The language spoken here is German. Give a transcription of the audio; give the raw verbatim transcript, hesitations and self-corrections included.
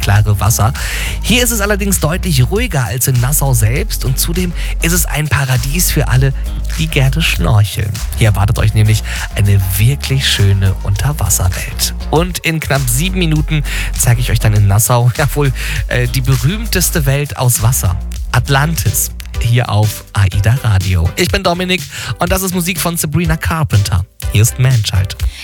kristallklare Wasser. Hier ist es allerdings deutlich ruhiger als in Nassau selbst und zudem ist es ein Paradies für alle, die gerne schnorcheln. Hier erwartet euch nämlich eine wirklich schöne Unterwasserwelt. Und in knapp sieben Minuten zeige ich euch dann in Nassau, ja wohl, äh, die berühmteste Welt aus Wasser. Atlantis. Hier auf AIDA Radio. Ich bin Dominik und das ist Musik von Sabrina Carpenter. Hier ist Manchild.